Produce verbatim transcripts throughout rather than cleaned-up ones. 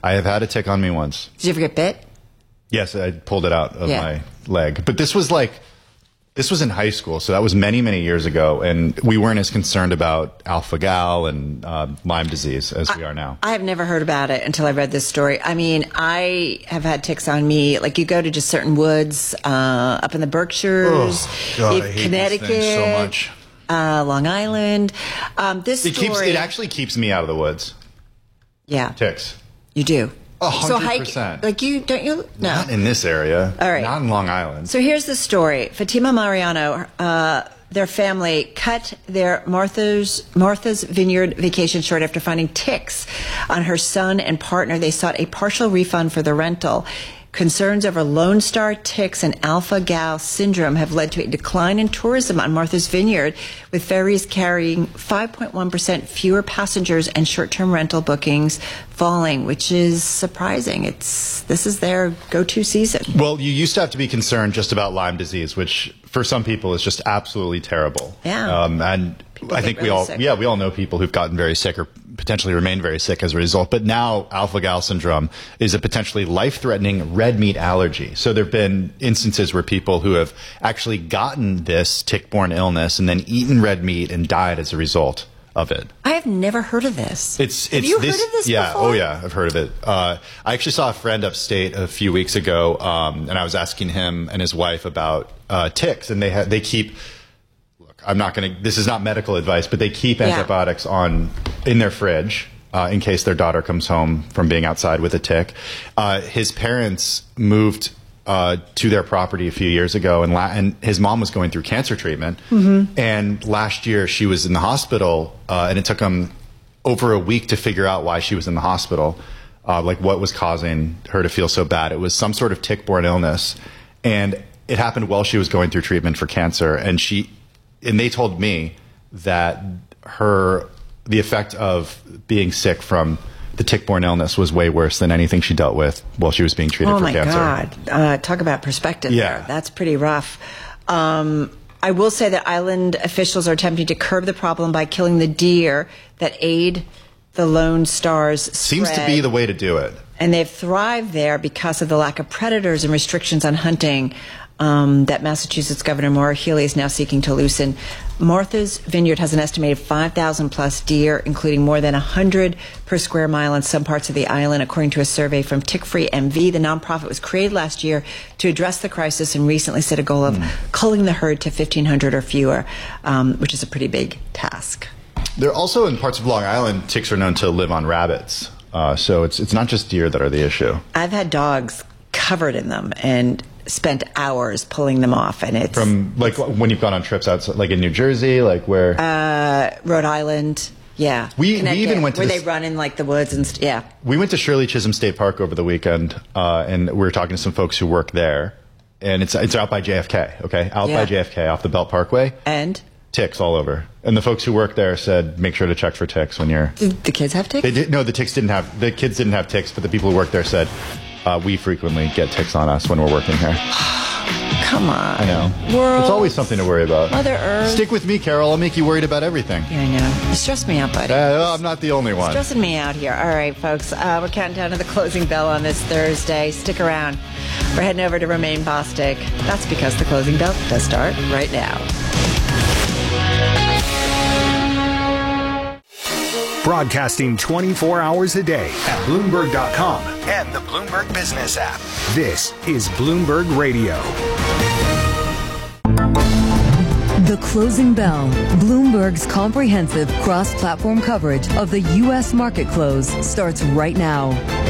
I have had a tick on me once. Did you ever get bit? Yes, I pulled it out of Yeah. my leg. But this was like, this was in high school, so that was many, many years ago, and we weren't as concerned about alpha-gal and uh, Lyme disease as we are now. I have never heard about it until I read this story. I mean, I have had ticks on me. Like, you go to just certain woods uh, up in the Berkshires, Oh, God, you- I hate Connecticut, these things so much. Uh, Long Island. Um, this It story, keeps. It actually keeps me out of the woods. yeah, Ticks. you do. A So hundred hike, percent. like you, don't you? No. Not in this area. All right. Not in Long Island. So here's the story. Fatima Mariano, uh, their family cut their Martha's Martha's Vineyard vacation short after finding ticks on her son and partner. They sought a partial refund for the rental. Concerns over Lone Star ticks and alpha-gal syndrome have led to a decline in tourism on Martha's Vineyard, with ferries carrying five point one percent fewer passengers and short-term rental bookings falling, which is surprising. It's this is their go-to season. Well, you used to have to be concerned just about Lyme disease, which for some people is just absolutely terrible. Yeah. Um, and People I get think we really all, sick. yeah, we all know people who've gotten very sick or potentially remain very sick as a result. But now alpha-gal syndrome is a potentially life-threatening red meat allergy. So there have been instances where people who have actually gotten this tick-borne illness and then eaten red meat and died as a result of it. I have never heard of this. It's, it's have you this, heard of this yeah, before? oh yeah, I've heard of it. Uh, I actually saw a friend upstate a few weeks ago, um, and I was asking him and his wife about uh, ticks, and they ha- they keep. Look, I'm not going to. This is not medical advice, but they keep Yeah. antibiotics on in their fridge uh, in case their daughter comes home from being outside with a tick. Uh, his parents moved uh, to their property a few years ago, and, la- and his mom was going through cancer treatment. Mm-hmm. And last year she was in the hospital, uh, and it took them over a week to figure out why she was in the hospital, uh, like what was causing her to feel so bad. It was some sort of tick-borne illness, and it happened while she was going through treatment for cancer. And she, and they told me that her, the effect of being sick from the tick-borne illness was way worse than anything she dealt with while she was being treated Oh for my cancer. God! Uh, talk about perspective. Yeah. there. That's pretty rough. Um, I will say that island officials are attempting to curb the problem by killing the deer that aid the Lone Star's Seems to spread. be the way to do it. And they've thrived there because of the lack of predators and restrictions on hunting um, that Massachusetts Governor Maura Healey is now seeking to loosen. Martha's Vineyard has an estimated five thousand plus deer, including more than one hundred per square mile in some parts of the island, according to a survey from Tick Free M V. The nonprofit was created last year to address the crisis and recently set a goal of mm. culling the herd to fifteen hundred or fewer, um, which is a pretty big task. They're also in parts of Long Island, ticks are known to live on rabbits. Uh, so it's it's not just deer that are the issue. I've had dogs covered in them and spent hours pulling them off, and it's From like when you've gone on trips outside, like in New Jersey, like where uh, Rhode Island, yeah. We- we Connecticut, even went to where this- they run in like the woods and st- yeah. we went to Shirley Chisholm State Park over the weekend, uh, and we were talking to some folks who work there, and it's it's out by J F K, okay, out Yeah. by J F K off the Belt Parkway, And ticks all over. And the folks who work there said, make sure to check for ticks when you're. did the kids have ticks? They did no, the ticks didn't have the kids didn't have ticks, but the people who work there said uh, we frequently get ticks on us when we're working here. Come on, I know. World, It's always something to worry about. Mother Earth. Stick with me, Carol. I'll make you worried about everything. Yeah, I know. You stress me out, buddy. Uh, I'm not the only one. Stressing me out here. All right, folks. Uh, we're counting down to the closing bell on this Thursday. Stick around. We're heading over to Romaine Bostick. That's because the closing bell does start right now. Broadcasting twenty-four hours a day at Bloomberg dot com And the Bloomberg Business app. This is Bloomberg Radio. The Closing Bell, Bloomberg's comprehensive cross-platform coverage of the U S market close, starts right now.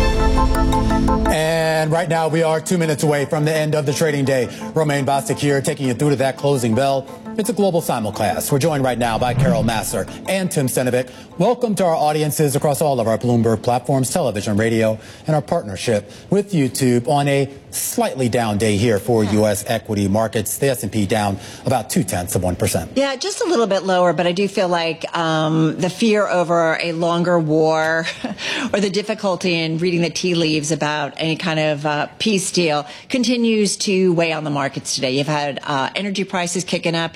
And right now we are two minutes away from the end of the trading day. Romaine Bostick here, taking you through to that closing bell. It's a global simulcast. We're joined right now by Carol Massar and Tim Senovic. Welcome to our audiences across all of our Bloomberg platforms, television, radio, and our partnership with YouTube on a slightly down day here for U S equity markets. The S and P down about two-tenths of one percent. Yeah, just a little bit lower, but I do feel like um, the fear over a longer war or the difficulty in reading the tea leaves about any kind of uh, peace deal continues to weigh on the markets today. You've had uh, energy prices kicking up. You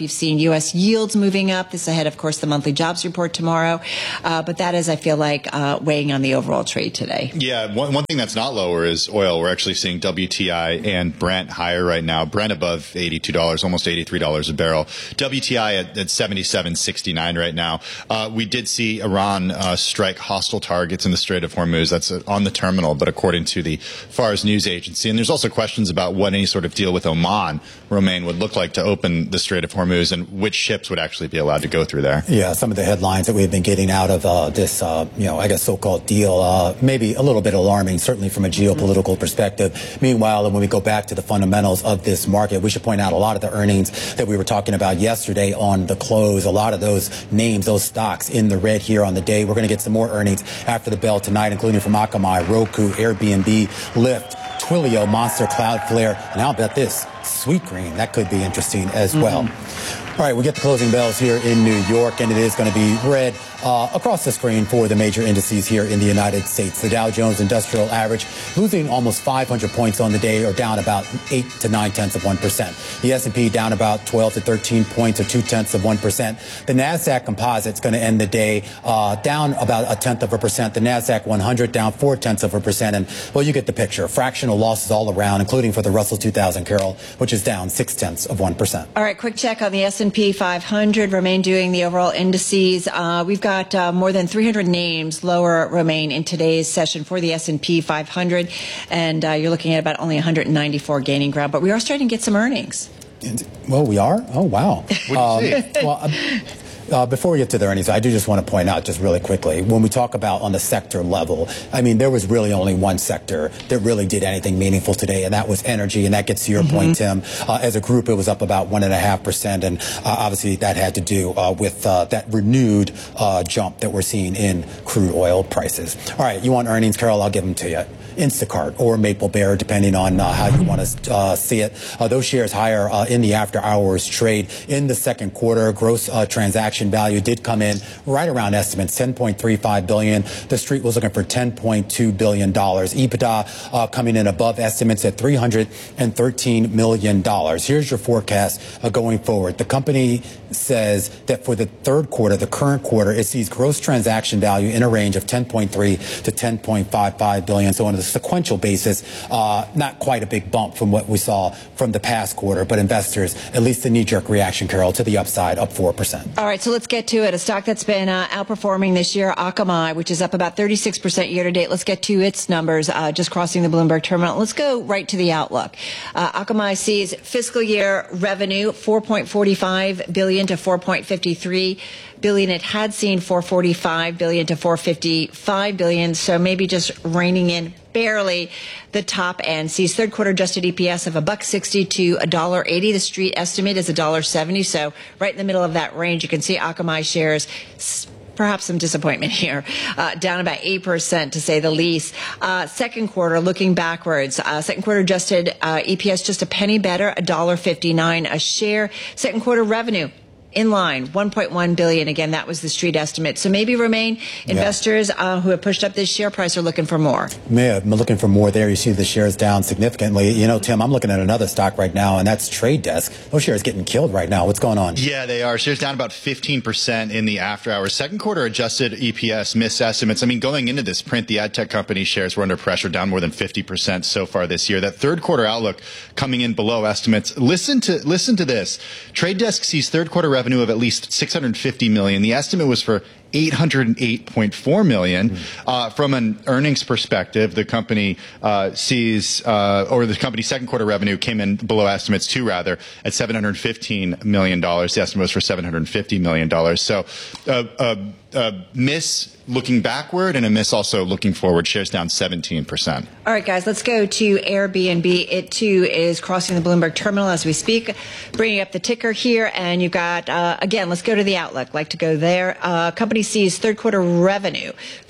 You've seen U S yields moving up. This ahead, of course, the monthly jobs report tomorrow. Uh, but that is, I feel like, uh, weighing on the overall trade today. Yeah, one, one thing that's not lower is oil. We're actually seeing W T I and Brent higher right now. Brent above eighty-two dollars, almost eighty-three dollars a barrel. W T I at, at seventy-seven sixty-nine right now. Uh, we did see Iran uh, strike hostile targets in the Strait of Hormuz. That's uh, on the terminal, but according to the Fars news agency. And there's also questions about what any sort of deal with Oman, Romaine, would look like to open the Strait of Hormuz and which ships would actually be allowed to go through there. Yeah, some of the headlines that we've been getting out of uh, this, uh, you know, I guess so-called deal, uh, maybe a little bit alarming, certainly from a geopolitical mm-hmm. perspective. Meanwhile, when we go back to the fundamentals of this market, we should point out a lot of the earnings that we were talking about yesterday on the close, a lot of those names, those stocks in the red here on the day. We're going to get some more earnings after the bell tonight, including from Akamai, Roku, Airbnb, Lyft, Twilio, Monster, Cloudflare, and I'll bet this, Sweetgreen. That could be interesting as mm-hmm. well. All right, we get the closing bells here in New York, and it is going to be red uh, across the screen for the major indices here in the United States. The Dow Jones Industrial Average losing almost five hundred points on the day, or down about eight to nine tenths of one percent. The S and P down about twelve to thirteen points, or two tenths of one percent. The Nasdaq Composite's going to end the day uh, down about a tenth of a percent. The Nasdaq one hundred down four tenths of a percent. And well, you get the picture. Fractional losses all around, including for the Russell two thousand, Carol, which is down six tenths of one percent. All right, quick check on the S and P five hundred. Romaine doing the overall indices. Uh, we've got uh, more than three hundred names lower, Romaine, in today's session for the S and P five hundred. And uh, you're looking at about only one hundred ninety-four gaining ground. But we are starting to get some earnings. Well, we are? Oh, wow. What do you um, see? Well, uh, Uh, before we get to the earnings, I do just want to point out just really quickly, when we talk about on the sector level, I mean, there was really only one sector that really did anything meaningful today, and that was energy. And that gets to your mm-hmm. point, Tim. Uh, as a group, it was up about one and a half percent. And uh, obviously that had to do uh, with uh, that renewed uh, jump that we're seeing in crude oil prices. All right, you want earnings, Carol? I'll give them to you. Instacart or Maple Bear, depending on uh, how you want to uh, see it. Uh, those shares higher uh, in the after-hours trade in the second quarter. Gross uh, transaction value did come in right around estimates, ten point three five billion dollars. The street was looking for ten point two billion dollars. EBITDA uh, coming in above estimates at three hundred thirteen million dollars. Here's your forecast uh, going forward. The company says that for the third quarter, the current quarter, it sees gross transaction value in a range of ten point three to ten point five five billion dollars. So on a sequential basis, uh, not quite a big bump from what we saw from the past quarter, but investors, at least the knee-jerk reaction, Carol, to the upside, up four percent. All right, so let's get to it. A stock that's been uh, outperforming this year, Akamai, which is up about thirty-six percent year to date. Let's get to its numbers, uh, just crossing the Bloomberg terminal. Let's go right to the outlook. Uh, Akamai sees fiscal year revenue four point four five billion dollars to four point five three billion dollars. It had seen four hundred forty-five billion dollars to four hundred fifty-five billion dollars, so maybe just reining in barely the top end. Sees third quarter adjusted E P S of a buck sixty to a dollar eighty. The street estimate is a dollar seventy. So right in the middle of that range, you can see Akamai shares. Perhaps some disappointment here, uh, down about eight percent to say the least. Uh, second quarter, looking backwards, uh, second quarter adjusted uh, E P S just a penny better, a dollar fifty-nine a share. Second quarter revenue in line, one point one billion dollars. Again, that was the street estimate. So maybe Romaine, investors yeah. uh, who have pushed up this share price are looking for more. Yeah, I'm looking for more there. You see the shares down significantly. You know, Tim, I'm looking at another stock right now, and that's Trade Desk. Those shares getting killed right now. What's going on? Yeah, they are. Shares down about fifteen percent in the after hours. Second quarter adjusted E P S missed estimates. I mean, going into this print, the ad tech company shares were under pressure, down more than fifty percent so far this year. That third quarter outlook coming in below estimates. Listen to listen to this. Trade Desk sees third quarter revenue of at least six hundred fifty million dollars. The estimate was for eight hundred eight point four million dollars. Mm-hmm. Uh, from an earnings perspective, the company uh, sees, uh, or the company's second quarter revenue came in below estimates too, rather, at seven hundred fifteen million dollars. The estimate was for seven hundred fifty million dollars. So uh, uh, uh, miss looking backward and a miss also looking forward. Shares down seventeen percent. All right, guys, let's go to Airbnb. It, too, is crossing the Bloomberg terminal as we speak. Bringing up the ticker here, and you've got, uh, again, let's go to the outlook. Like to go there. Uh, company sees third quarter revenue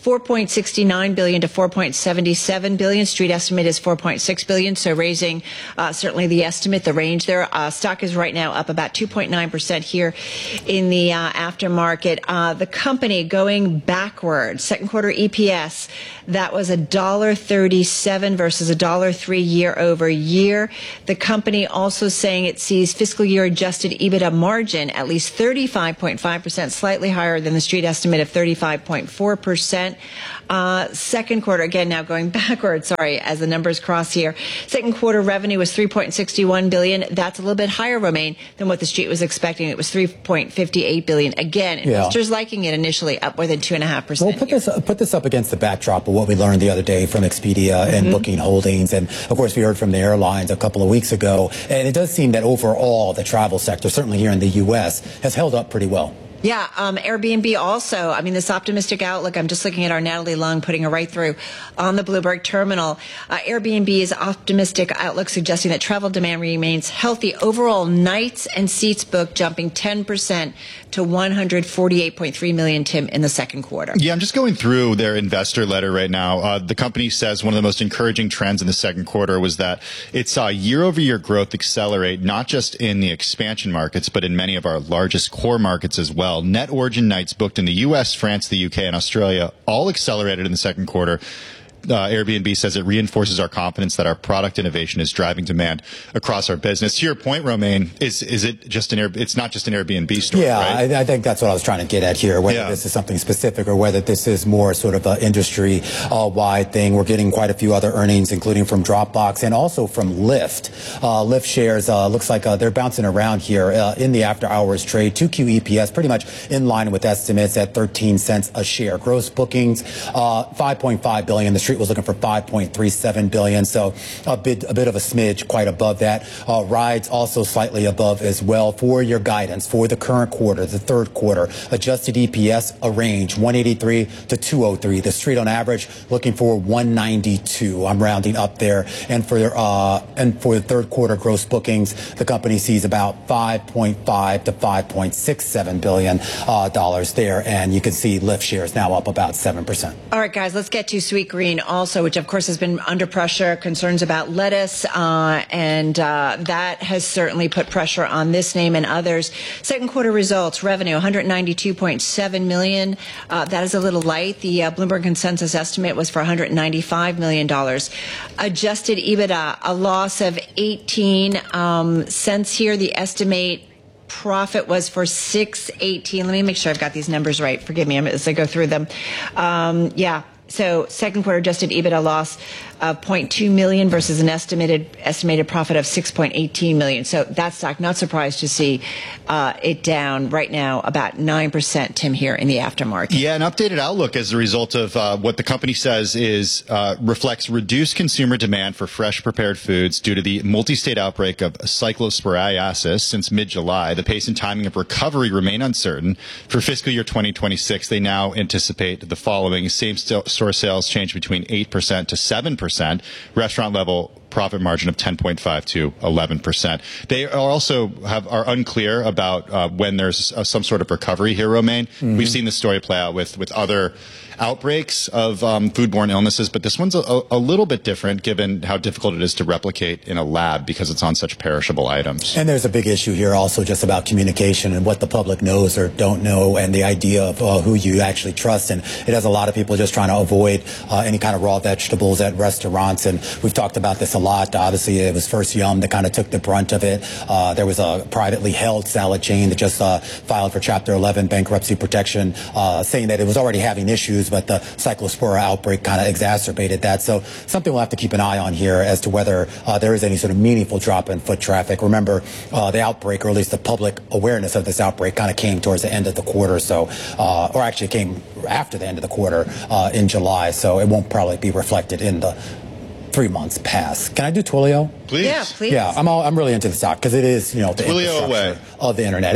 four point six nine billion to four point seven seven billion. Street estimate is four point six billion. So raising uh, certainly the estimate, the range there. Uh, stock is right now up about two point nine percent here in the uh, aftermarket. Uh, the company going backwards. Second quarter E P S, that was one dollar thirty-seven versus one dollar three year over year. The company also saying it sees fiscal year adjusted EBITDA margin at least thirty-five point five percent, slightly higher than the street estimate of thirty-five point four percent. Uh, second quarter, again, now going backwards, sorry, as the numbers cross here. Second quarter revenue was three point six one billion. That's a little bit higher, Romaine, than what the street was expecting. It was three point five eight billion. Again, investors yeah. liking it initially, up more than two point five percent. Well, put this, put this up against the backdrop of what we learned the other day from Expedia and mm-hmm. Booking Holdings. And, of course, we heard from the airlines a couple of weeks ago. And it does seem that overall the travel sector, certainly here in the U S, has held up pretty well. Yeah, um, Airbnb also, I mean, this optimistic outlook, I'm just looking at our Natalie Lung putting it right through on the Bloomberg terminal. Uh, Airbnb's optimistic outlook suggesting that travel demand remains healthy. Overall, nights and seats booked jumping ten percent to one hundred forty-eight point three million, Tim, in the second quarter. Yeah, I'm just going through their investor letter right now. Uh, the company says one of the most encouraging trends in the second quarter was that it saw year-over-year growth accelerate, not just in the expansion markets, but in many of our largest core markets as well. Net origin nights booked in the U S, France, the U K, and Australia all accelerated in the second quarter. Uh, Airbnb says it reinforces our confidence that our product innovation is driving demand across our business. To your point, Romaine, is is it just an Air, it's not just an Airbnb story, yeah, right? I, I think that's what I was trying to get at here, whether yeah. this is something specific or whether this is more sort of an industry-wide uh, thing. We're getting quite a few other earnings, including from Dropbox and also from Lyft. Uh, Lyft shares uh, looks like uh, they're bouncing around here uh, in the after-hours trade. two Q E P S pretty much in line with estimates at thirteen cents a share. Gross bookings, uh, five point five billion dollars. The street was looking for five point three seven billion dollars, so a bit a bit of a smidge, quite above that. Uh, rides also slightly above as well. For your guidance for the current quarter, the third quarter, adjusted E P S a range one eighty-three to two oh three. The street on average looking for one ninety-two. I'm rounding up there. And for uh, and for the third quarter gross bookings, the company sees about five point five to five point six seven billion uh, dollars there, and you can see Lyft shares now up about seven percent. All right, guys, let's get to Sweetgreen also, which of course has been under pressure, concerns about lettuce, uh, and uh, that has certainly put pressure on this name and others. Second quarter results, revenue one hundred ninety-two point seven million dollars. Uh, that is a little light. The uh, Bloomberg consensus estimate was for one hundred ninety-five million dollars. Adjusted EBITDA, a loss of eighteen um, cents here. The estimate profit was for six eighteen. Let me make sure I've got these numbers right. Forgive me as I go through them. Um, yeah. So second quarter adjusted EBITDA loss of zero point two million dollars versus an estimated estimated profit of six point one eight million dollars. So that stock, not surprised to see uh, it down right now about nine percent, Tim, here in the aftermarket. Yeah, an updated outlook as a result of uh, what the company says is uh, reflects reduced consumer demand for fresh prepared foods due to the multi-state outbreak of cyclosporiasis since mid-July. The pace and timing of recovery remain uncertain. For fiscal year twenty twenty-six, they now anticipate the following: same-store sales change between eight percent to seven percent. Restaurant level profit margin of ten point five to eleven percent. They are also have are unclear about uh, when there's uh, some sort of recovery here, Romaine. Mm-hmm. We've seen this story play out with, with other outbreaks of um, foodborne illnesses, but this one's a, a little bit different given how difficult it is to replicate in a lab because it's on such perishable items. And there's a big issue here also just about communication and what the public knows or don't know, and the idea of uh, who you actually trust. And it has a lot of people just trying to avoid uh, any kind of raw vegetables at restaurants. And we've talked about this a lot. Obviously, it was First Yum that kind of took the brunt of it. Uh, there was a privately held salad chain that just uh, filed for Chapter eleven bankruptcy protection, uh, saying that it was already having issues, but the cyclospora outbreak kind of exacerbated that. So something we'll have to keep an eye on here as to whether uh, there is any sort of meaningful drop in foot traffic. Remember, uh, the outbreak, or at least the public awareness of this outbreak, kind of came towards the end of the quarter, so uh, or actually came after the end of the quarter uh, in July, so it won't probably be reflected in the three months past. Can I do Twilio? Please. Yeah, please. Yeah, I'm all, I'm really into the stock because it is, you know, the Twilio infrastructure away. of the internet. It's up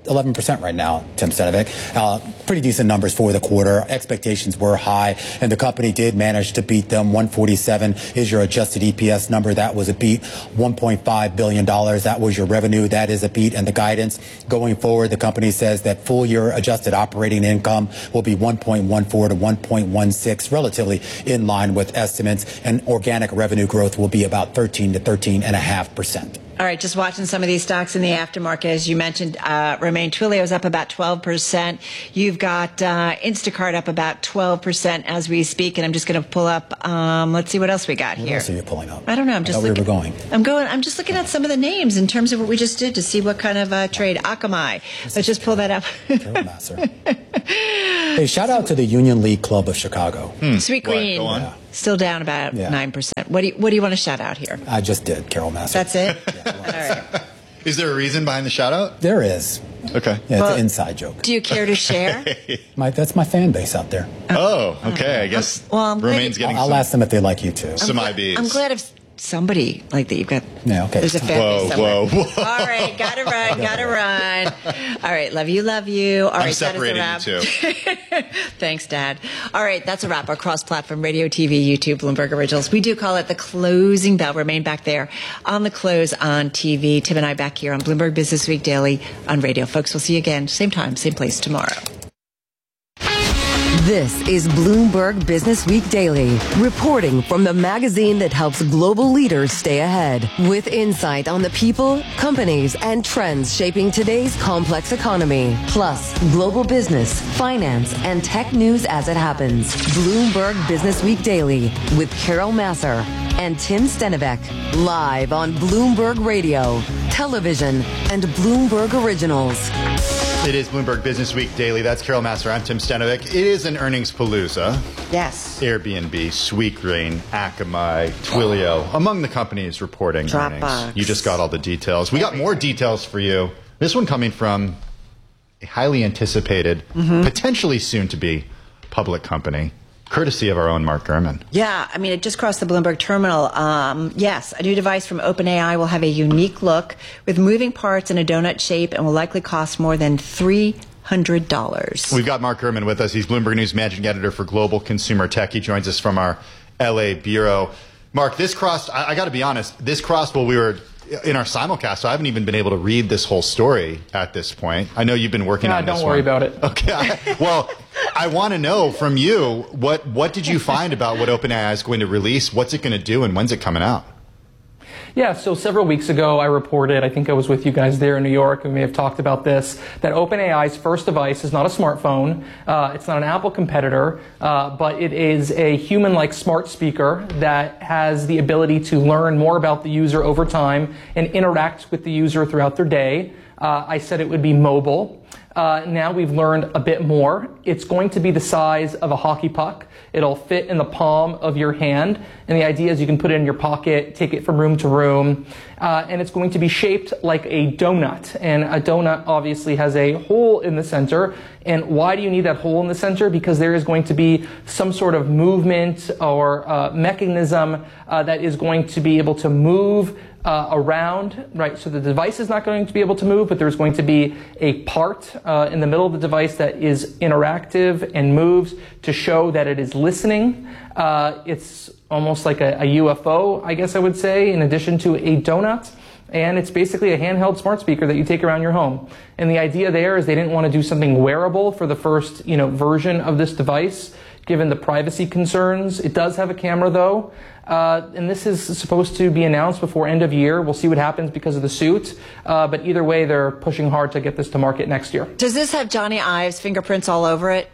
eleven percent right now, Tim Stenovec. Uh, pretty decent numbers for the quarter. Expectations were high, and the company did manage to beat them. one forty-seven is your adjusted E P S number. That was a beat. one point five billion dollars. That was your revenue. That is a beat. And the guidance going forward, the company says that full year adjusted operating income will be one point one four to one point one six, relatively in line with estimates, and organic revenue growth will be about thirteen to thirteen point five percent. All right, just watching some of these stocks in the aftermarket, as you mentioned, uh, Romain Twilio is up about twelve percent. You've got uh, Instacart up about twelve percent as we speak, and I'm just going to pull up. Um, let's see what else we got What here. else are you pulling up? I don't know. I'm I just thought looking. we were going. I'm going. I'm just looking at some of the names in terms of what we just did to see what kind of uh, trade. Akamai. Let's just pull that up. Carol Massar. Hey, shout out to the Union League Club of Chicago. Hmm. Sweet What? Green. Go on. Yeah. Still down about Yeah. nine percent. What do you What do you want to shout out here? I just did, Carol Massar. That's it. Yeah, All right. Is there a reason behind the shout out? there is. Okay. Yeah, it's Well- an inside joke. Do you care to share? My, that's my fan base out there. Oh, okay. I guess Well, I'm glad Romain's you- getting I'll some, ask them if they like you too. some I'm I Bs. I'm glad if somebody like that you've got. Yeah, okay. There's a fan Whoa, base somewhere. whoa, whoa. All right, gotta run, gotta run. All right, love you, love you. All right, I'm that is a separating wrap. you two. Thanks, Dad. All right, that's a wrap. Our cross-platform radio, T V, YouTube, Bloomberg Originals. We do call it the closing bell. Remain back there on the close on T V. Tim and I back here on Bloomberg Business Week Daily on radio. Folks, we'll see you again, same time, same place tomorrow. This is Bloomberg Business Week Daily, reporting from the magazine that helps global leaders stay ahead, with insight on the people, companies, and trends shaping today's complex economy, plus global business, finance, and tech news as it happens. Bloomberg Business Week Daily with Carol Massar and Tim Stenovec, live on Bloomberg Radio, television, and Bloomberg Originals. It is Bloomberg Business Week Daily. That's Carol Massar. I'm Tim Stenovec. It is an earnings palooza. Yes. Airbnb, Sweetgreen, Akamai, Twilio, among the companies reporting Dropbox. earnings. You just got all the details. We got more details for you. This one coming from a highly anticipated, Mm-hmm. potentially soon to be public company, courtesy of our own Mark Gurman. Yeah, I mean, it just crossed the Bloomberg terminal. Um, yes, a new device from OpenAI will have a unique look with moving parts in a donut shape and will likely cost more than three hundred dollars. We've got Mark Gurman with us. He's Bloomberg News managing editor for Global Consumer Tech. He joins us from our L A bureau. Mark, this crossed, I, I got to be honest, this crossed while we were in our simulcast, so I haven't even been able to read this whole story at this point. I know you've been working Yeah, on this don't worry one. about it. Okay. Well, I want to know from you, what, what did you find about what OpenAI is going to release? What's it going to do, and when's it coming out? Yeah, so several weeks ago I reported, I think I was with you guys there in New York, we may have talked about this, that OpenAI's first device is not a smartphone, uh, it's not an Apple competitor, uh, but it is a human-like smart speaker that has the ability to learn more about the user over time and interact with the user throughout their day. Uh, I said it would be mobile. Uh, now we've learned a bit more. It's going to be the size of a hockey puck. It'll fit in the palm of your hand. And the idea is you can put it in your pocket, take it from room to room. Uh, and it's going to be shaped like a donut. And a donut obviously has a hole in the center. And why do you need that hole in the center? Because there is going to be some sort of movement or uh, mechanism uh, that is going to be able to move Uh, around, right? So the device is not going to be able to move, but there's going to be a part uh, in the middle of the device that is interactive and moves to show that it is listening. Uh, it's almost like a, a U F O, I guess I would say, in addition to a donut. And it's basically a handheld smart speaker that you take around your home. And the idea there is they didn't want to do something wearable for the first, you know, version of this device, given the privacy concerns. It does have a camera, though. Uh, and this is supposed to be announced before end of year. We'll see what happens because of the suit. Uh, but either way, they're pushing hard to get this to market next year. Does this have Johnny Ives' fingerprints all over it?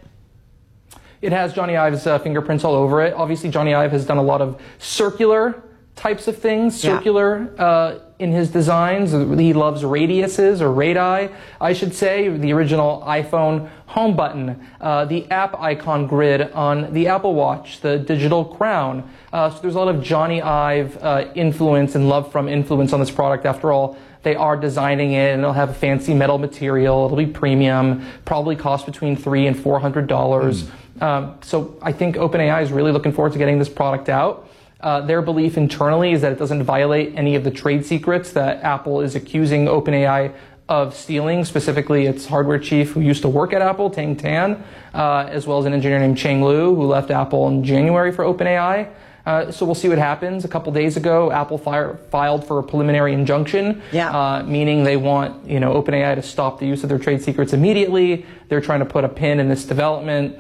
It has Johnny Ives' uh, fingerprints all over it. Obviously, Johnny Ive has done a lot of circular types of things, circular yeah. uh, in his designs. He loves radiuses, or radii, I should say. The original iPhone home button, uh, the app icon grid on the Apple Watch, the digital crown. Uh, so there's a lot of Johnny Ive uh, influence and love from influence on this product. After all, they are designing it, and it'll have a fancy metal material. It'll be premium, probably cost between three and four hundred dollars. Mm. Um, so I think OpenAI is really looking forward to getting this product out. Uh, their belief internally is that it doesn't violate any of the trade secrets that Apple is accusing OpenAI of stealing. Specifically, its hardware chief who used to work at Apple, Tang Tan, uh, as well as an engineer named Cheng Lu, who left Apple in January for OpenAI. Uh, so we'll see what happens. A couple days ago, Apple fire, filed for a preliminary injunction, yeah. uh, meaning they want, you know, OpenAI to stop the use of their trade secrets immediately. They're trying to put a pin in this development.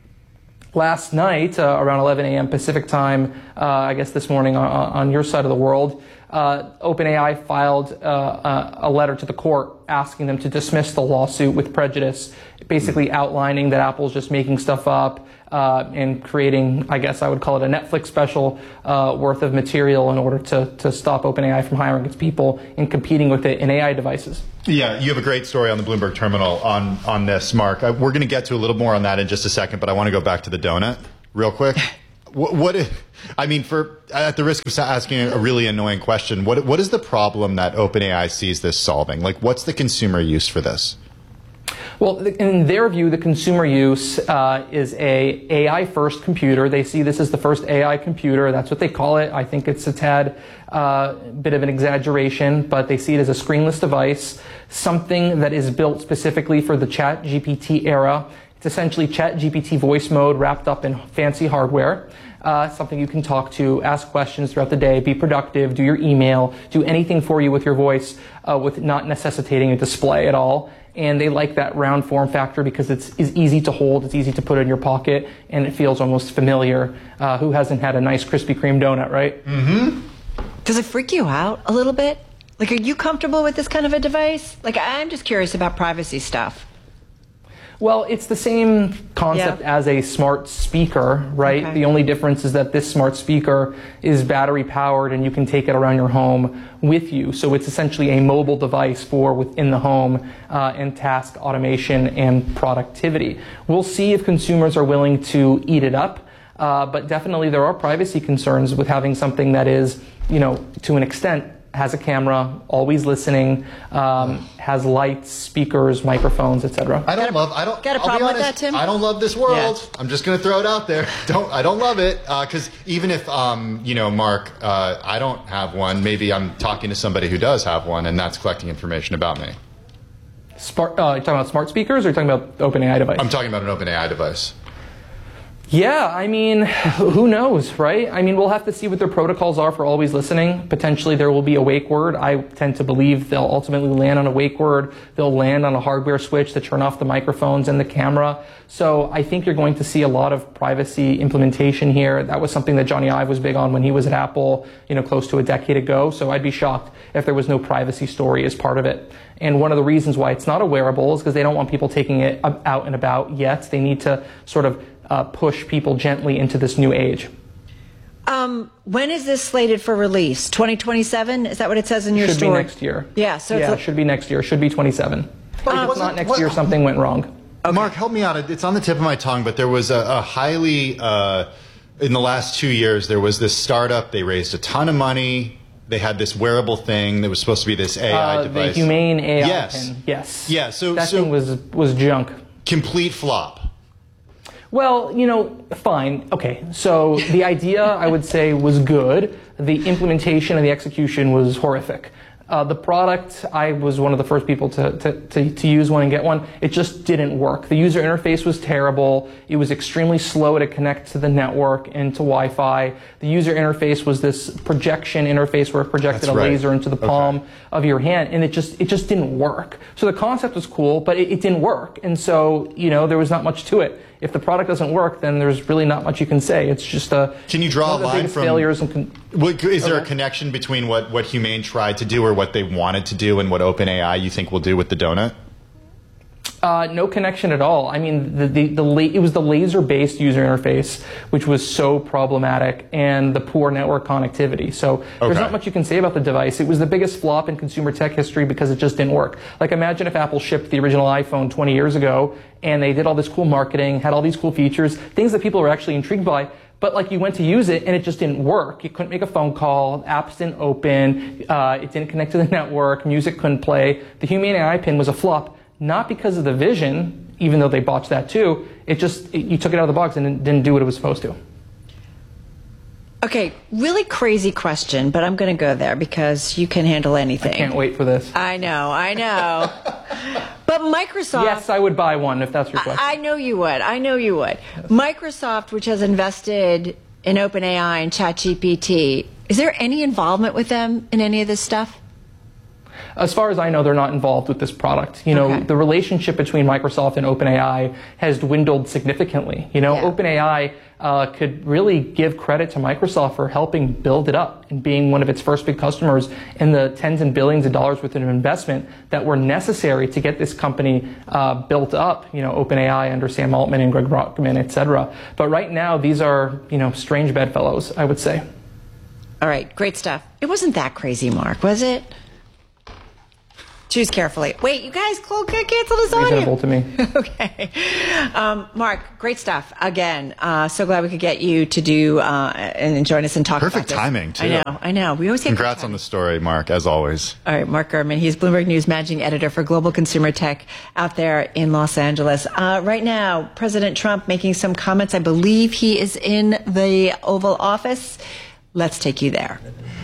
Last night, uh, around eleven a.m. Pacific time, uh, I guess this morning on, on your side of the world, uh, OpenAI filed uh, a letter to the court asking them to dismiss the lawsuit with prejudice, basically outlining that Apple's just making stuff up uh, and creating, I guess I would call it a Netflix special uh, worth of material in order to, to stop OpenAI from hiring its people and competing with it in A I devices. Yeah, you have a great story on the Bloomberg Terminal on, on this, Mark. I, we're going to get to a little more on that in just a second, but I want to go back to the donut real quick. What, what is, I mean, for at the risk of asking a really annoying question, what what is the problem that OpenAI sees this solving? Like, what's the consumer use for this? Well, in their view, the consumer use uh, is a AI-first computer. They see this as the first A I computer. That's what they call it. I think it's a tad uh, bit of an exaggeration, but they see it as a screenless device, something that is built specifically for the Chat G P T era. It's essentially Chat G P T voice mode wrapped up in fancy hardware. Uh, something you can talk to, ask questions throughout the day, be productive, do your email, do anything for you with your voice uh, with not necessitating a display at all. And they like that round form factor because it's, it's easy to hold, it's easy to put in your pocket, and it feels almost familiar. Uh, who hasn't had a nice Krispy Kreme donut, right? Mm-hmm. Does it freak you out a little bit? Like, are you comfortable with this kind of a device? Like, I'm just curious about privacy stuff. Well, it's the same concept Yeah. as a smart speaker, right? Okay. The only difference is that this smart speaker is battery powered and you can take it around your home with you. So it's essentially a mobile device for within the home uh, and task automation and productivity. We'll see if consumers are willing to eat it up, uh, but definitely there are privacy concerns with having something that is, you know, to an extent, has a camera, always listening, um, has lights, speakers, microphones, et cetera. I don't love. I don't. Got a I'll be problem with honest, that, Tim? I don't love this world. Yeah. I'm just going to throw it out there. Don't. I don't love it because uh, even if um, you know, Mark, uh, I don't have one. Maybe I'm talking to somebody who does have one, and that's collecting information about me. Smart, uh, you're talking about smart speakers or you're talking about the OpenAI device? I'm talking about an OpenAI device. Yeah, I mean, who knows, right? I mean, we'll have to see what their protocols are for always listening. Potentially there will be a wake word. I tend to believe they'll ultimately land on a wake word. They'll land on a hardware switch to turn off the microphones and the camera. So I think you're going to see a lot of privacy implementation here. That was something that Johnny Ive was big on when he was at Apple, you know, close to a decade ago. So I'd be shocked if there was no privacy story as part of it. And one of the reasons why it's not a wearable is because they don't want people taking it out and about yet. They need to sort of Uh, push people gently into this new age. Um, when is this slated for release? twenty twenty-seven? Is that what it says in your should story? Be next year. Yeah, so yeah, it's it should be next year. Should be twenty-seven. But if it's not next what- year, something went wrong. Okay. Mark, help me out. It's on the tip of my tongue, but there was a, a highly uh, in the last two years. There was this startup. They raised a ton of money. They had this wearable thing that was supposed to be this A I Uh, device. the humane A I Yes. pin. Yes. Yeah. So that so thing was was junk. complete flop. Well, you know, fine. Okay. So the idea, I would say, was good. The implementation and the execution was horrific. Uh, the product, I was one of the first people to, to, to, to use one and get one. It just didn't work. The user interface was terrible. It was extremely slow to connect to the network and to Wi-Fi. The user interface was this projection interface where it projected That's a right. laser into the palm Okay. of your hand, and it just it just didn't work. So the concept was cool, but it, it didn't work. And so, you know, there was not much to it. If the product doesn't work, then there's really not much you can say. It's just a Can you draw one of a the line biggest from failures and con- What, is there a Okay. connection between what, what Humane tried to do or what they wanted to do and what OpenAI you think will do with the donut? Uh, no connection at all. I mean, the, the, the la- it was the laser-based user interface, which was so problematic, and the poor network connectivity. So there's Okay. not much you can say about the device. It was the biggest flop in consumer tech history because it just didn't work. Like, imagine if Apple shipped the original iPhone twenty years ago, and they did all this cool marketing, had all these cool features, things that people were actually intrigued by, but like you went to use it and it just didn't work. You couldn't make a phone call, apps didn't open, uh, it didn't connect to the network, music couldn't play. The Humane A I pin was a flop. Not because of the vision, even though they botched that too. It just, it, you took it out of the box and it didn't do what it was supposed to. Okay, really crazy question, but I'm going to go there because you can handle anything. I can't wait for this. I know, I know. But Microsoft... Yes, I would buy one if that's your question. I, I know you would. I know you would. Yes. Microsoft, which has invested in OpenAI and ChatGPT, is there any involvement with them in any of this stuff? As far as I know, they're not involved with this product. You know, okay. The relationship between Microsoft and OpenAI has dwindled significantly. You know, yeah. OpenAI uh, could really give credit to Microsoft for helping build it up and being one of its first big customers in the tens and billions of dollars worth of investment that were necessary to get this company uh, built up. You know, OpenAI under Sam Altman and Greg Brockman, et cetera. But right now, these are, you know, strange bedfellows, I would say. All right, great stuff. It wasn't that crazy, Mark, was it? Choose carefully. Wait, you guys cancel this on Reasonable to me. Okay. Um, Mark, great stuff. Again, uh, so glad we could get you to do uh, and join us and talk Perfect about this. timing, too. I know, I know. We always get Congrats on the story, Mark, as always. All right, Mark Gurman. He's Bloomberg News Managing Editor for Global Consumer Tech out there in Los Angeles. Uh, right now, President Trump making some comments. I believe he is in the Oval Office. Let's take you there.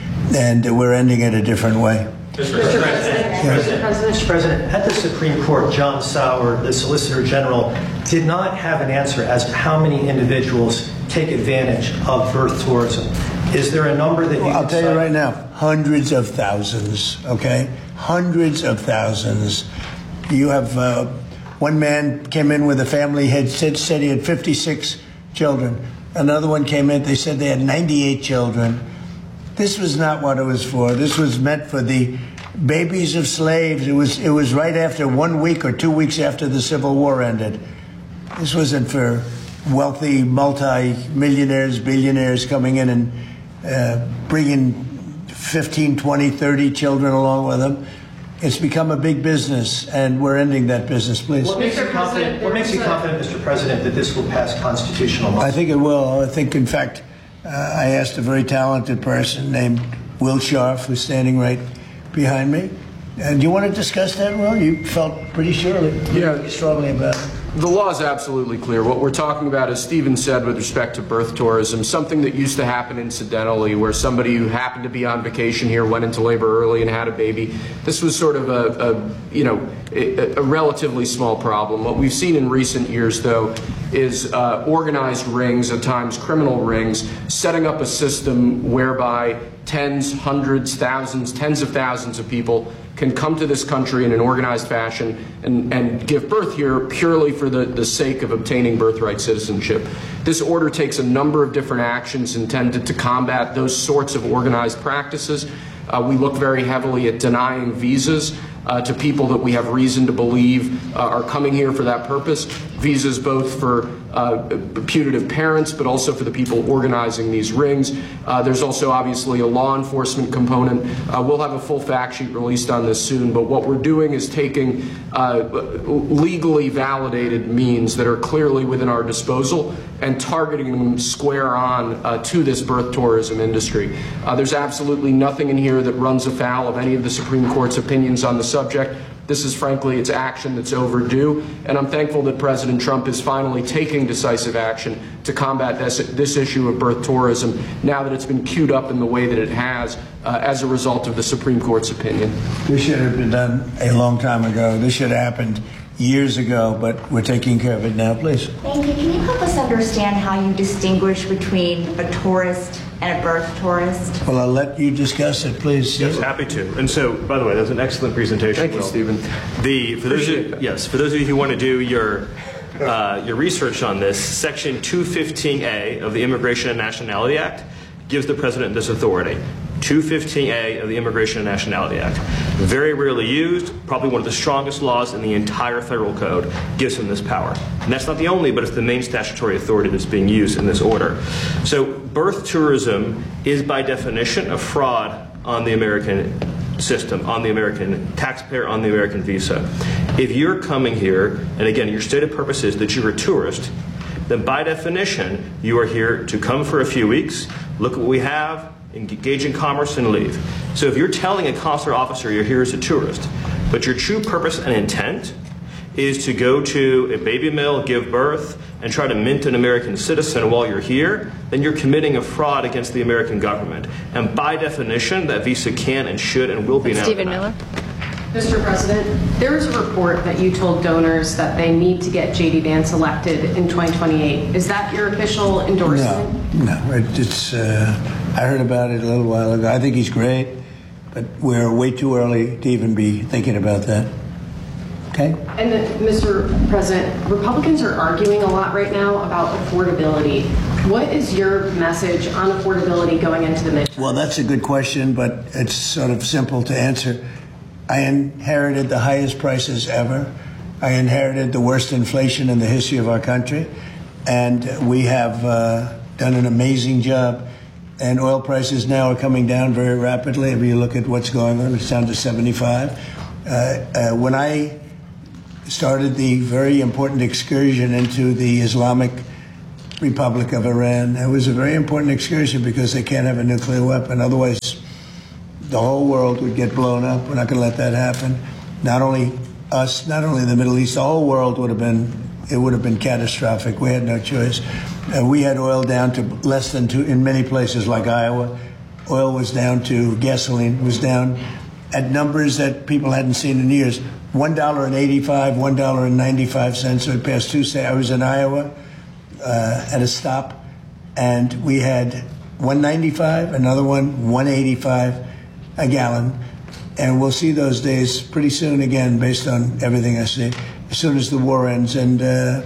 And we're ending it a different way. Mister President, President, Mister President, at the Supreme Court, John Sauer, the Solicitor General, did not have an answer as to how many individuals take advantage of birth tourism. Is there a number that you well, can I'll tell cite? you right now, hundreds of thousands, okay? Hundreds of thousands. You have, uh, one man came in with a family, had said, said he had fifty-six children. Another one came in, they said they had ninety-eight children. This was not what it was for. This was meant for the babies of slaves. It was it was right after one week or two weeks after the Civil War ended. This wasn't for wealthy multi-millionaires, billionaires coming in and uh, bringing fifteen, twenty, thirty children along with them. It's become a big business, and we're ending that business, please. What makes you confident, what makes you confident, Mister President, that this will pass constitutional law? I think it will. I think, in fact, uh, I asked a very talented person named Will Scharf, who's standing right behind me. And do you want to discuss that, Will? You felt pretty surely, yeah. strongly about it. The law is absolutely clear. What we're talking about, as Stephen said, with respect to birth tourism, something that used to happen incidentally, where somebody who happened to be on vacation here went into labor early and had a baby. This was sort of a, a you know, a, a relatively small problem. What we've seen in recent years, though, is uh, organized rings, at times criminal rings, setting up a system whereby tens, hundreds, thousands, tens of thousands of people can come to this country in an organized fashion and, and give birth here purely for the, the sake of obtaining birthright citizenship. This order takes a number of different actions intended to combat those sorts of organized practices. Uh, we look very heavily at denying visas uh, to people that we have reason to believe uh, are coming here for that purpose. Visas both for uh, putative parents, but also for the people organizing these rings. Uh, there's also obviously a law enforcement component. Uh, we'll have a full fact sheet released on this soon, but what we're doing is taking uh, legally validated means that are clearly within our disposal and targeting them square on uh, to this birth tourism industry. Uh, there's absolutely nothing in here that runs afoul of any of the Supreme Court's opinions on the subject. This is, frankly, it's action that's overdue, and I'm thankful that President Trump is finally taking decisive action to combat this, this issue of birth tourism now that it's been queued up in the way that it has uh, as a result of the Supreme Court's opinion. This should have been done a long time ago. This should have happened years ago, but we're taking care of it now, please. Thank you. Can you help us understand how you distinguish between a tourist and a birth tourist? Well, I'll let you discuss it, please. Yes, happy to. And so, by the way, that was an excellent presentation. Thank you, Stephen. The for those of you, yes, for those of you who want to do your uh, your research on this, Section two fifteen A of the Immigration and Nationality Act gives the president this authority. two fifteen A of the Immigration and Nationality Act. Very rarely used, probably one of the strongest laws in the entire federal code, gives him this power. And that's not the only, but it's the main statutory authority that's being used in this order. So birth tourism is by definition a fraud on the American system, on the American taxpayer, on the American visa. If you're coming here, and again, your stated purpose is that you're a tourist, then by definition, you are here to come for a few weeks, look at what we have, engage in commerce, and leave. So if you're telling a consular officer you're here as a tourist, but your true purpose and intent is to go to a baby mill, give birth, and try to mint an American citizen while you're here, then you're committing a fraud against the American government. And by definition, that visa can and should and will be now. Stephen Miller. Mister President, there is a report that you told donors that they need to get J D Vance elected in twenty twenty-eight. Is that your official endorsement? No, no. It, it's. Uh, I heard about it a little while ago. I think he's great, but we're way too early to even be thinking about that. Okay. And then, Mister President, Republicans are arguing a lot right now about affordability. What is your message on affordability going into the midterm? Well, that's a good question, but it's sort of simple to answer. I inherited the highest prices ever. I inherited the worst inflation in the history of our country. And we have uh, done an amazing job. And oil prices now are coming down very rapidly. If you look at what's going on, it's down to seventy-five. Uh, uh, when I started the very important excursion into the Islamic Republic of Iran, it was a very important excursion because they can't have a nuclear weapon. Otherwise, the whole world would get blown up. We're not going to let that happen. Not only us, not only the Middle East, the whole world would have been, it would have been catastrophic. We had no choice. Uh, we had oil down to less than two, in many places like Iowa. Oil was down to, gasoline was down at numbers that people hadn't seen in years. one dollar and eighty-five cents, one dollar and ninety-five cents. So it passed Tuesday. I was in Iowa uh, at a stop, and we had one ninety-five, another one, one eighty-five a gallon. And we'll see those days pretty soon again, based on everything I see, as soon as the war ends. And uh,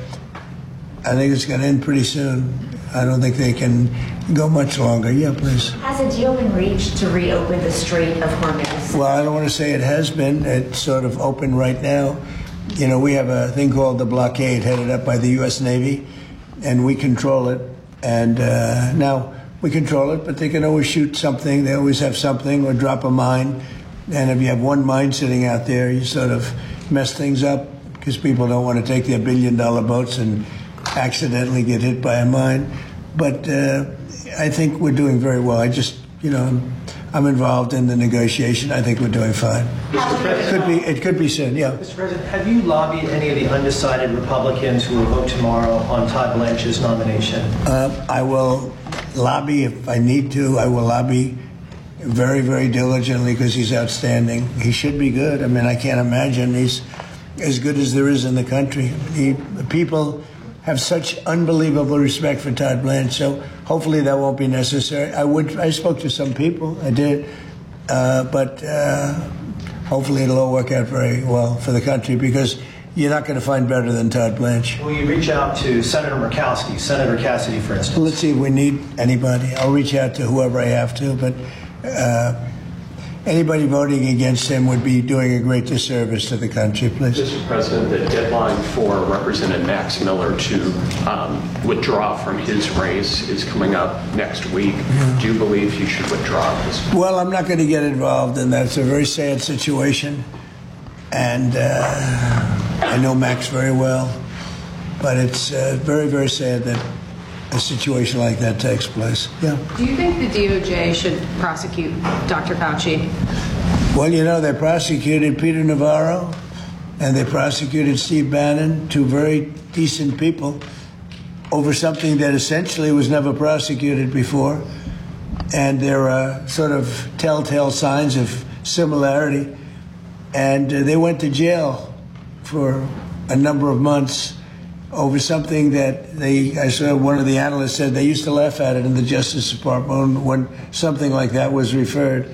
I think it's going to end pretty soon. I don't think they can go much longer. Yeah, please. Has a deal been reached to reopen the Strait of Hormuz? Well, I don't want to say it has been. It's sort of open right now. You know, we have a thing called the blockade headed up by the U S Navy, and we control it. And uh, now we control it, but they can always shoot something. They always have something or drop a mine. And if you have one mine sitting out there, you sort of mess things up because people don't want to take their billion dollar boats and accidentally get hit by a mine. But uh, I think we're doing very well. I just, you know, I'm, I'm involved in the negotiation. I think we're doing fine. Mister President, it could be, it could be soon, yeah. Mister President, have you lobbied any of the undecided Republicans who will vote tomorrow on Todd Blanche's nomination? Uh, I will lobby if I need to. I will lobby very, very diligently because he's outstanding. He should be good. I mean, I can't imagine he's as good as there is in the country. He, people have such unbelievable respect for Todd Blanche, so hopefully that won't be necessary. I would. I spoke to some people. I did, uh, but uh, hopefully it'll all work out very well for the country because you're not going to find better than Todd Blanche. Will you reach out to Senator Murkowski, Senator Cassidy, for instance? Let's see if we need anybody. I'll reach out to whoever I have to, but uh, anybody voting against him would be doing a great disservice to the country, please. Mister President, the deadline for Representative Max Miller to um, withdraw from his race is coming up next week. Yeah. Do you believe he should withdraw this? Well, I'm not going to get involved in that. It's a very sad situation. And uh, I know Max very well. But it's uh, very, very sad that a situation like that takes place. Yeah. Do you think the D O J should prosecute Doctor Fauci? Well, you know, they prosecuted Peter Navarro and they prosecuted Steve Bannon, two very decent people, over something that essentially was never prosecuted before. And there are sort of telltale signs of similarity. And uh, they went to jail for a number of months over something that they, I saw one of the analysts said they used to laugh at it in the Justice Department when something like that was referred.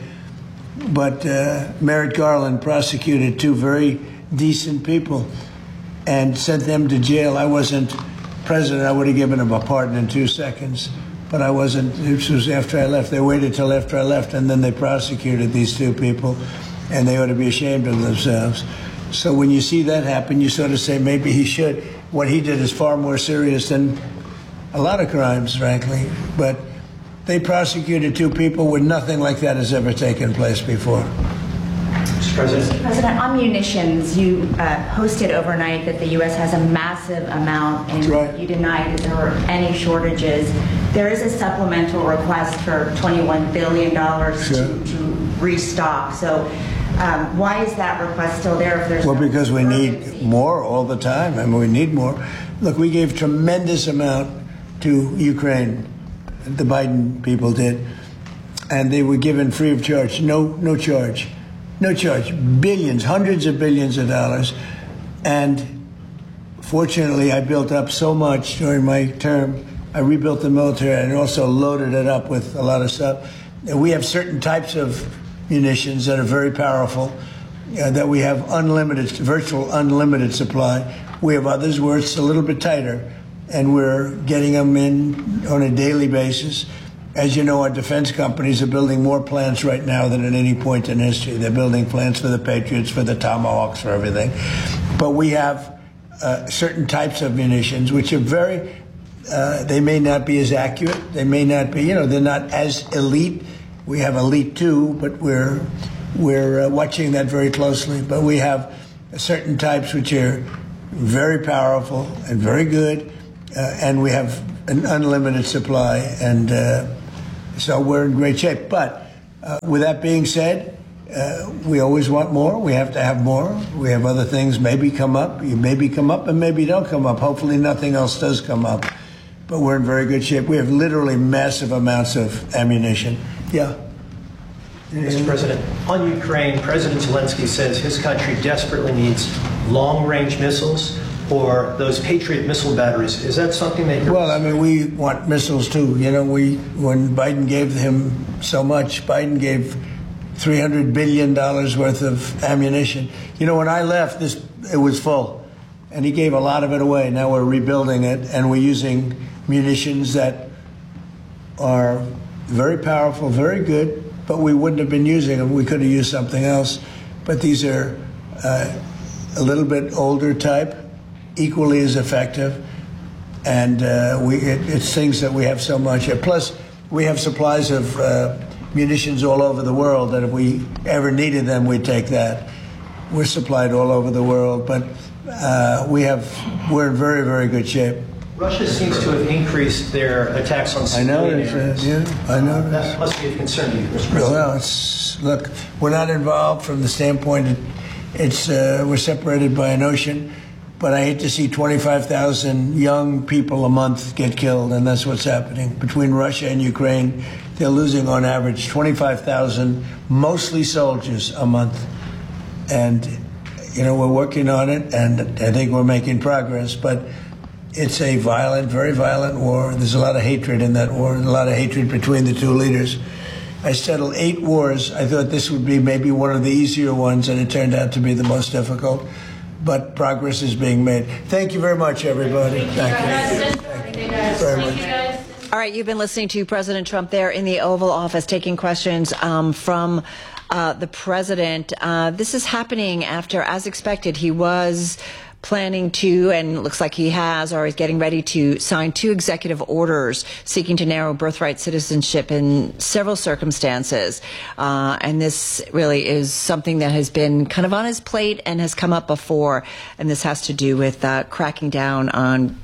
But uh, Merrick Garland prosecuted two very decent people and sent them to jail. I wasn't president. I would have given them a pardon in two seconds. But I wasn't. This was after I left. They waited till after I left, and then they prosecuted these two people, and they ought to be ashamed of themselves. So when you see that happen, you sort of say maybe he should. What he did is far more serious than a lot of crimes, frankly. But they prosecuted two people when nothing like that has ever taken place before. Mister President. Mister President, on munitions, you uh, posted overnight that the U S has a massive amount, and right. You denied that there were any shortages. There is a supplemental request for twenty-one billion dollars sure. to, to restock. So Um, why is that request still there if there's Well, no because we urgency? need more all the time. I mean, we need more. Look, we gave tremendous amount to Ukraine. The Biden people did. And they were given free of charge. No, no charge. No charge. Billions, hundreds of billions of dollars. And fortunately, I built up so much during my term. I rebuilt the military and also loaded it up with a lot of stuff. And we have certain types of munitions that are very powerful, uh, that we have unlimited, virtual unlimited supply. We have others where it's a little bit tighter, and we're getting them in on a daily basis. As you know, our defense companies are building more plants right now than at any point in history. They're building plants for the Patriots, for the Tomahawks, for everything. But we have uh, certain types of munitions which are very, uh, they may not be as accurate. They may not be, you know, they're not as elite. We have elite too, but we're, we're uh, watching that very closely. But we have certain types which are very powerful and very good, uh, and we have an unlimited supply, and uh, so we're in great shape. But uh, with that being said, uh, we always want more. We have to have more. We have other things maybe come up. You maybe come up and maybe don't come up. Hopefully nothing else does come up. But we're in very good shape. We have literally massive amounts of ammunition. Yeah. Mister President, on Ukraine, President Zelensky says his country desperately needs long-range missiles or those Patriot missile batteries. Is that something that you're... Well, I mean, we want missiles too. You know, we when Biden gave him so much, Biden gave three hundred billion dollars worth of ammunition. You know, when I left, this it was full, and he gave a lot of it away. Now we're rebuilding it, and we're using munitions that are very powerful, very good, but we wouldn't have been using them. We could have used something else. But these are uh, a little bit older type, equally as effective, and uh, we it, it's things that we have so much. Plus, we have supplies of uh, munitions all over the world that if we ever needed them, we'd take that. We're supplied all over the world, but uh, we have we're in very, very good shape. Russia seems to have increased their attacks on civilian areas. I know, yeah, I know. That must be of concern to you, Mister President. Well, it's, look, we're not involved from the standpoint that it's uh, we're separated by an ocean. But I hate to see twenty-five thousand young people a month get killed, and that's what's happening. Between Russia and Ukraine, they're losing on average twenty-five thousand, mostly soldiers, a month. And, you know, we're working on it, and I think we're making progress. But it's a violent, very violent war. There's a lot of hatred in that war, and a lot of hatred between the two leaders. I settled eight wars. I thought this would be maybe one of the easier ones, and it turned out to be the most difficult. But progress is being made. Thank you very much, everybody. Thank you. Thank you very much. All right, you've been listening to President Trump there in the Oval Office taking questions um, from uh, the president. Uh, this is happening after, as expected, he was planning to, and looks like he has, or is getting ready to sign two executive orders seeking to narrow birthright citizenship in several circumstances. Uh, and this really is something that has been kind of on his plate and has come up before. And this has to do with uh, cracking down on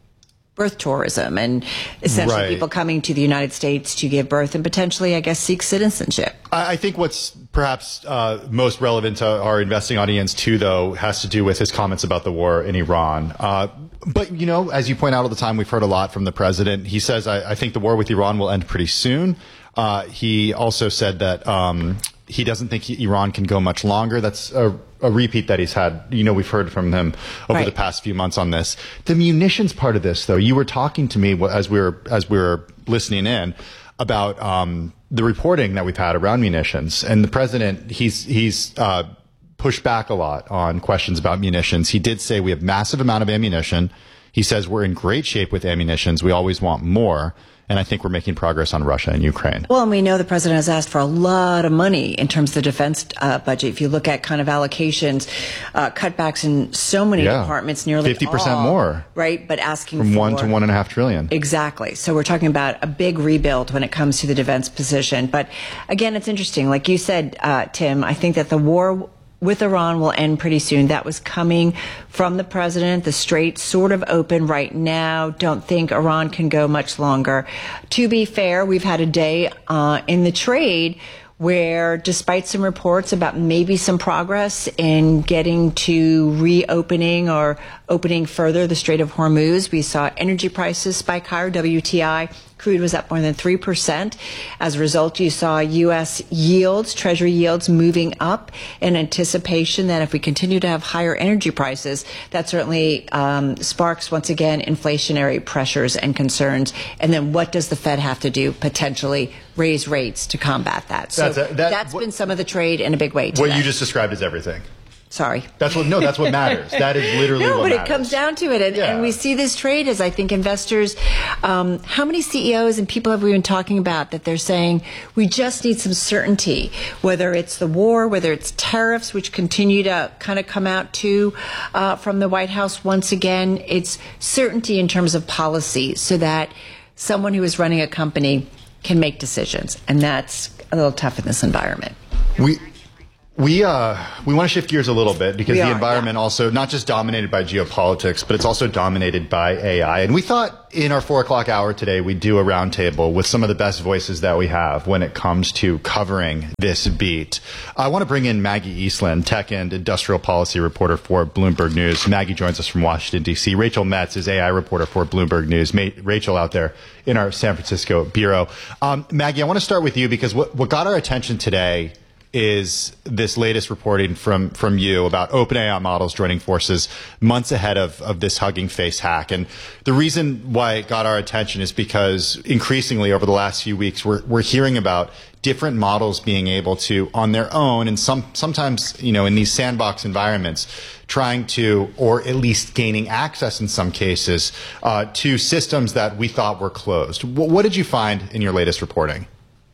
birth tourism and essentially Right. people coming to the United States to give birth and potentially, I guess, seek citizenship. I I think what's perhaps uh, most relevant to our investing audience, too, though, has to do with his comments about the war in Iran. Uh, but, you know, as you point out all the time, we've heard a lot from the president. He says, I, I think the war with Iran will end pretty soon. Uh, he also said that um, he doesn't think he, Iran can go much longer. That's a, a repeat that he's had. You know, we've heard from him over Right. the past few months on this. The munitions part of this, though, you were talking to me as we were as we were listening in about um, the reporting that we've had around munitions, and the president he's he's uh, pushed back a lot on questions about munitions. He did say we have massive amount of ammunition. He says we're in great shape with ammunitions. We always want more. And I think we're making progress on Russia and Ukraine. Well, and we know the president has asked for a lot of money in terms of the defense uh, budget. If you look at kind of allocations, uh, cutbacks in so many Yeah. departments, nearly fifty percent all, more. right? But asking From for one to one and a half trillion. Exactly. So we're talking about a big rebuild when it comes to the defense position. But again, it's interesting. Like you said, uh, Tim, I think that the war with Iran will end pretty soon. That was coming from the president. The strait's sort of open right now. Don't think Iran can go much longer. To be fair, we've had a day uh, in the trade where despite some reports about maybe some progress in getting to reopening or opening further the Strait of Hormuz, we saw energy prices spike higher. W T I crude was up more than three percent. As a result, you saw U S yields, Treasury yields moving up in anticipation that if we continue to have higher energy prices, that certainly um, sparks, once again, inflationary pressures and concerns. And then what does the Fed have to do? Potentially raise rates to combat that. So that's, a, that, that's what, been some of the trade in a big way today. What you just described is everything. Sorry. That's what, no, that's what matters. That is literally no, what but matters. it comes down to it. And, Yeah. and we see this trade as, I think, investors, um, how many C E Os and people have we been talking about that they're saying we just need some certainty, whether it's the war, whether it's tariffs, which continue to kind of come out too uh, from the White House once again. It's certainty in terms of policy so that someone who is running a company can make decisions. And that's a little tough in this environment. We we uh we want to shift gears a little bit because We the are, environment yeah. also also not just dominated by geopolitics, but it's also dominated by A I. And we thought in our four o'clock hour today we'd do a roundtable with some of the best voices that we have when it comes to covering this beat. I want to bring in Maggie Eastland, tech and industrial policy reporter for Bloomberg News. Maggie joins us from Washington, D C. Rachel Metz is A I reporter for Bloomberg News. Ma- Rachel out there in our San Francisco bureau. Um, Maggie, I want to start with you because what, what got our attention today is this latest reporting from, from you about OpenAI models joining forces months ahead of, of this Hugging Face hack. And the reason why it got our attention is because increasingly over the last few weeks, we're, we're hearing about different models being able to, on their own, and some, sometimes, you know, in these sandbox environments, trying to, or at least gaining access in some cases, uh, to systems that we thought were closed. What, what did you find in your latest reporting?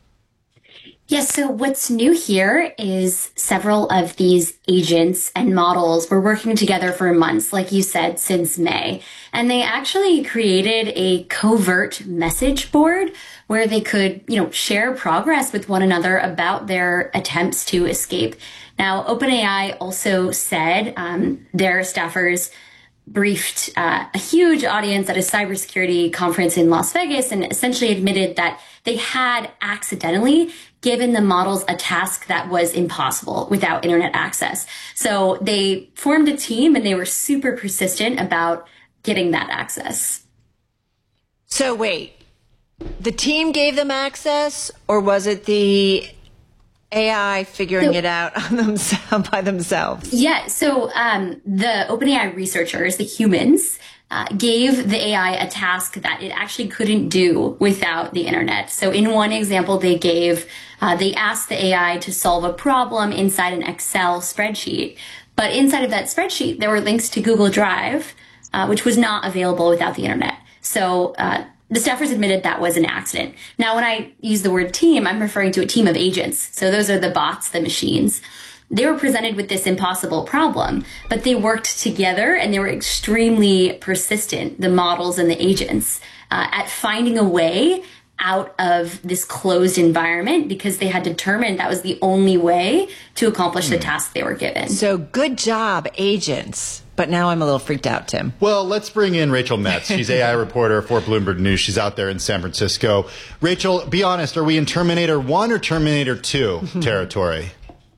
Yes, so what's new here is several of these agents and models were working together for months, like you said, since May. And they actually created a covert message board where they could, you know, share progress with one another about their attempts to escape. Now, OpenAI also said um, their staffers briefed uh, a huge audience at a cybersecurity conference in Las Vegas and essentially admitted that they had accidentally given the models a task that was impossible without internet access. So they formed a team and they were super persistent about getting that access. So wait, the team gave them access, or was it the A I figuring so, it out on themselves by themselves? Yeah. So um, the OpenAI researchers, the humans, uh, gave the A I a task that it actually couldn't do without the internet. So in one example they gave, uh, they asked the A I to solve a problem inside an Excel spreadsheet. But inside of that spreadsheet, there were links to Google Drive, uh, which was not available without the internet. So uh, the staffers admitted that was an accident. Now, when I use the word team, I'm referring to a team of agents. So those are the bots, the machines. They were presented with this impossible problem, but they worked together and they were extremely persistent, the models and the agents, uh, at finding a way out of this closed environment because they had determined that was the only way to accomplish the task they were given. So good job, agents. But now I'm a little freaked out, Tim. Well, let's bring in Rachel Metz. She's A I reporter for Bloomberg News. She's out there in San Francisco. Rachel, be honest, are we in Terminator one or Terminator two territory?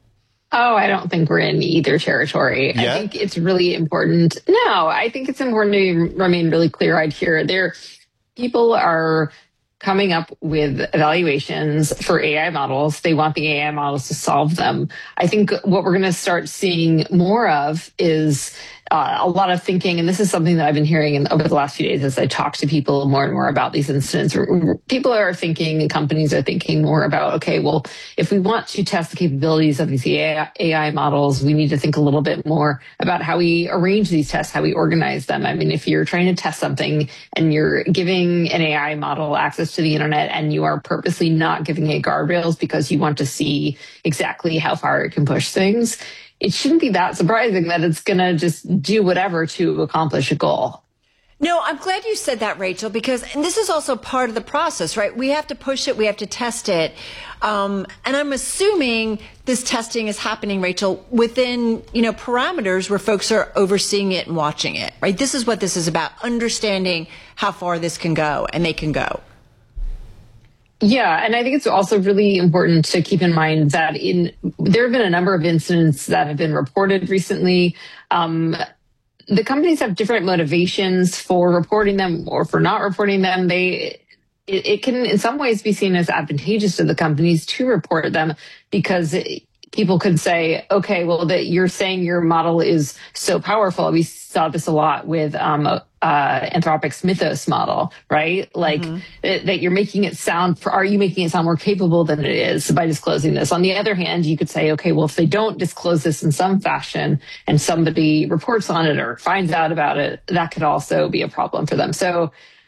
Oh, I don't think we're in either territory. Yeah? I think it's really important. No, I think it's important to remain really clear-eyed here. There, people are coming up with evaluations for A I models. They want the A I models to solve them. I think what we're going to start seeing more of is uh, a lot of thinking, and this is something that I've been hearing in, over the last few days as I talk to people more and more about these incidents. People are thinking, and companies are thinking more about, okay, well, if we want to test the capabilities of these A I models, we need to think a little bit more about how we arrange these tests, how we organize them. I mean, if you're trying to test something and you're giving an A I model access to the internet and you are purposely not giving it guardrails because you want to see exactly how far it can push things, it shouldn't be that surprising that it's going to just do whatever to accomplish a goal. No, I'm glad you said that, Rachel, because and this is also part of the process, right? We have to push it. We have to test it. Um, and I'm assuming this testing is happening, Rachel, within, you know, parameters where folks are overseeing it and watching it, right? This is what this is about, understanding how far this can go, and they can go. Yeah, and I think it's also really important to keep in mind that in there have been a number of incidents that have been reported recently. Um, the companies have different motivations for reporting them or for not reporting them. They it, it can in some ways be seen as advantageous to the companies to report them because it, people could say, okay, well, that you're saying your model is so powerful. We saw this a lot with um, uh, Anthropic's Mythos model, right? Like mm-hmm. that, that you're making it sound, are you making it sound more capable than it is by disclosing this? On the other hand, you could say, okay, well, if they don't disclose this in some fashion and somebody reports on it or finds out about it, that could also be a problem for them. So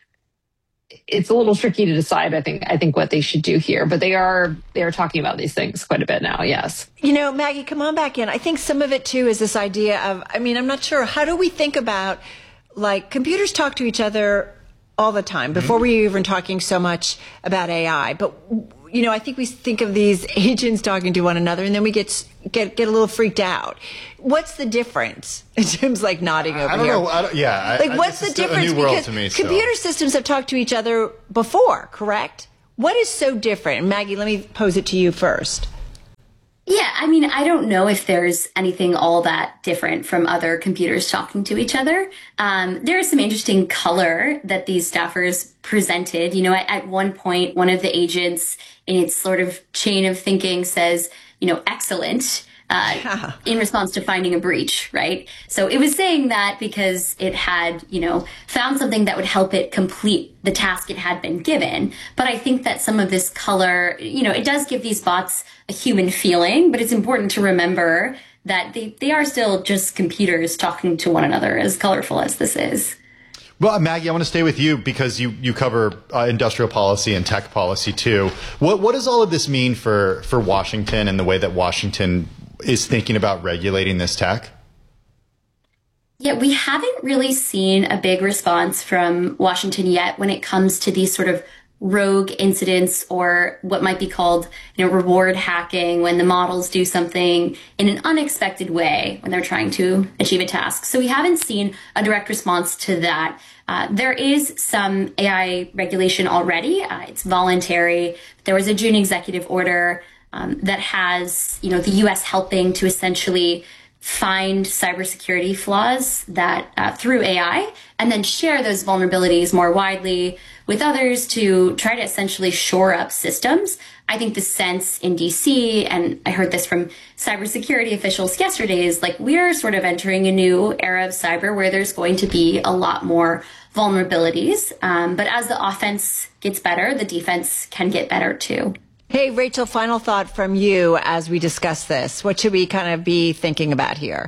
it's a little tricky to decide, I think, I think what they should do here, but they are, they are talking about these things quite a bit now. Yes. You know, Maggie, come on back in. I think some of it too is this idea of, I mean, I'm not sure. How do we think about, like, computers talk to each other all the time before we even talking so much about A I, but you know, I think we think of these agents talking to one another and then we get get get a little freaked out. What's the difference? Tim's like nodding over I don't here. know. I don't, yeah. Like, I, what's I, the difference? A new world because to me, computer so. systems have talked to each other before, correct? What is so different? Maggie, let me pose it to you first. Yeah, I mean, I don't know if there's anything all that different from other computers talking to each other. Um, there is some interesting color that these staffers presented. You know, at, at one point, one of the agents in its sort of chain of thinking says, you know, excellent. Uh, yeah. in response to finding a breach, right? So it was saying that because it had, you know, found something that would help it complete the task it had been given. But I think that some of this color, you know, it does give these bots a human feeling, but it's important to remember that they, they are still just computers talking to one another, as colorful as this is. Well, Maggie, I want to stay with you because you, you cover uh, industrial policy and tech policy too. What what does all of this mean for, for Washington and the way that Washington is thinking about regulating this tech? Yeah, we haven't really seen a big response from Washington yet when it comes to these sort of rogue incidents or what might be called, you know, reward hacking, when the models do something in an unexpected way when they're trying to achieve a task. So we haven't seen a direct response to that. Uh, there is some A I regulation already. Uh, it's voluntary. There was a June executive order Um, that has, you know, the U S helping to essentially find cybersecurity flaws that uh, through A I and then share those vulnerabilities more widely with others to try to essentially shore up systems. I think the sense in D C, and I heard this from cybersecurity officials yesterday, is like we're sort of entering a new era of cyber where there's going to be a lot more vulnerabilities. Um, but as the offense gets better, the defense can get better too. Hey, Rachel, final thought from you as we discuss this. What should we kind of be thinking about here?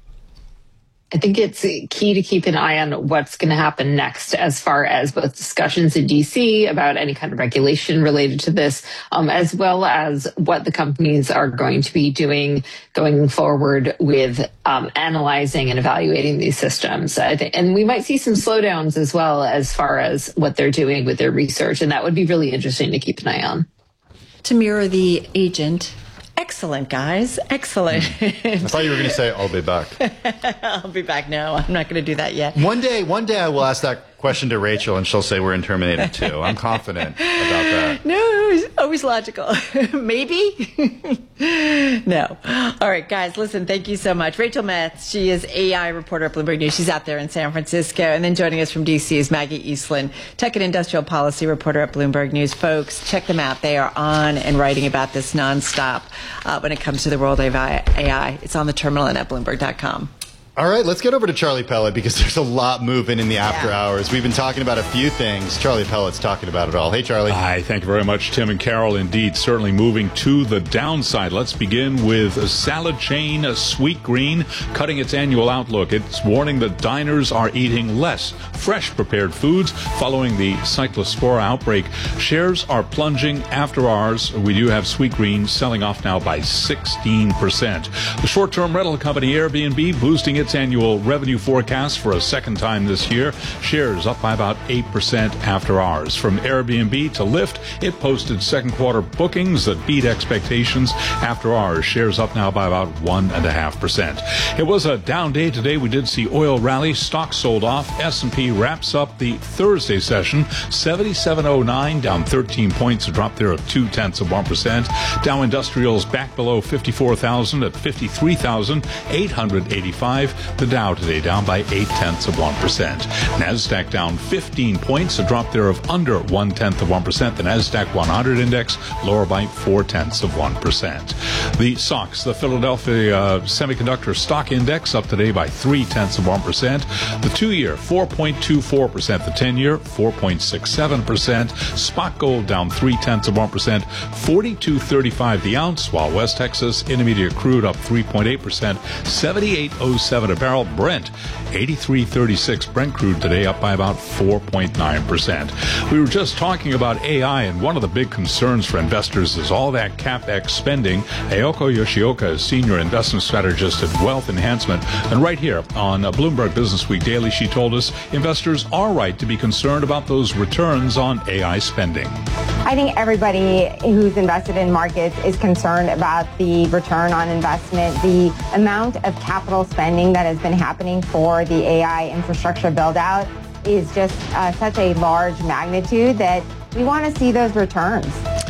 I think it's key to keep an eye on what's going to happen next as far as both discussions in D C about any kind of regulation related to this, um, as well as what the companies are going to be doing going forward with um, analyzing and evaluating these systems. I think, and we might see some slowdowns as well as far as what they're doing with their research, and that would be really interesting to keep an eye on. To mirror the agent. Excellent, guys. Excellent. I thought you were going to say, I'll be back. I'll be back. No, I'm not going to do that yet. One day, one day I will ask that question to Rachel and she'll say we're in Terminator two. I'm confident about that. No, always, always logical. Maybe? No. All right, guys, listen, thank you so much. Rachel Metz, she is A I reporter at Bloomberg News. She's out there in San Francisco. And then joining us from D C is Maggie Eastland, tech and industrial policy reporter at Bloomberg News. Folks, check them out. They are on and writing about this nonstop uh, when it comes to the world of A I. It's on the terminal and at Bloomberg dot com. All right, let's get over to Charlie Pellet because there's a lot moving in the after yeah. hours. We've been talking about a few things. Charlie Pellet's talking about it all. Hey, Charlie. Hi, thank you very much, Tim and Carol. Indeed, certainly moving to the downside. Let's begin with a salad chain, Sweetgreen, cutting its annual outlook. It's warning that diners are eating less fresh prepared foods following the cyclospora outbreak. Shares are plunging after hours. We do have Sweetgreen selling off now by sixteen percent. The short-term rental company Airbnb boosting its its annual revenue forecast for a second time this year. Shares up by about eight percent after hours. From Airbnb to Lyft, it posted second quarter bookings that beat expectations. After hours, shares up now by about one point five percent. It was a down day today. We did see oil rally. Stocks sold off. S and P wraps up the Thursday session. seventy-seven oh nine, down thirteen points, a drop there of two tenths of one percent. Dow Industrials back below fifty-four thousand at fifty-three thousand eight hundred eighty-five. The Dow today down by eight tenths of one percent. NASDAQ down fifteen points, a drop there of under one tenth of one percent. The NASDAQ one hundred index lower by four tenths of one percent. The S O X, the Philadelphia uh, Semiconductor Stock Index, up today by three tenths of one percent. The two-year four point two four percent. The ten-year four point six seven percent. Spot gold down three tenths of one percent. forty-two thirty-five the ounce, while West Texas Intermediate crude up three point eight percent. seventy-eight oh seven a barrel. Brent eighty-three thirty-six. Brent crude today up by about four point nine percent. We were just talking about A I, and one of the big concerns for investors is all that CapEx spending. Ayoko Yoshioka is senior investment strategist at Wealth Enhancement, and right here on Bloomberg Business Week Daily, she told us investors are right to be concerned about those returns on A I spending. I think everybody who's invested in markets is concerned about the return on investment, the amount of capital spending that has been happening for the A I infrastructure build out is just uh, such a large magnitude that we want to see those returns.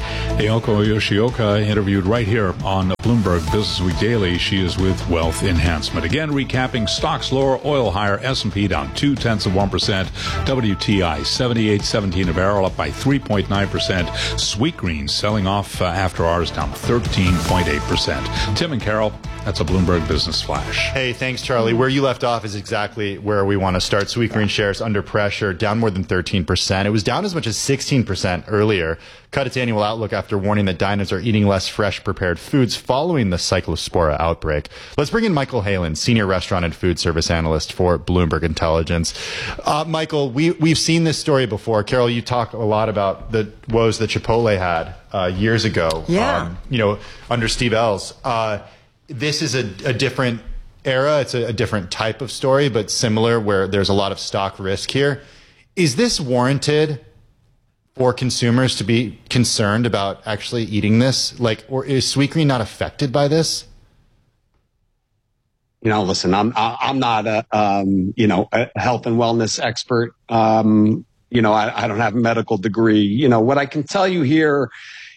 Ayoko Yoshioka interviewed right here on Bloomberg Business Week Daily. She is with Wealth Enhancement. Again, recapping stocks lower, oil higher, S and P down two tenths of one percent. W T I seventy-eight seventeen a barrel, up by three point nine percent. Sweetgreen selling off uh, after hours, down thirteen point eight percent. Tim and Carol, that's a Bloomberg Business Flash. Hey, thanks, Charlie. Where you left off is exactly where we want to start. Sweetgreen shares under pressure, down more than thirteen percent. It was down as much as sixteen percent earlier. Cut its annual outlook after warning that diners are eating less fresh prepared foods following the Cyclospora outbreak. Let's bring in Michael Halen, senior restaurant and food service analyst for Bloomberg Intelligence. Uh, Michael, we, we've seen this story before. Carol, you talk a lot about the woes that Chipotle had uh, years ago. Yeah. Um, you know, under Steve Ells. Uh, this is a, a different era. It's a, a different type of story, but similar, where there's a lot of stock risk here. Is this warranted for consumers to be concerned about actually eating this? Like, or is Sweetgreen not affected by this? You know, listen, I'm I'm not a um, you know a health and wellness expert. Um, you know, I, I don't have a medical degree. You know, what I can tell you here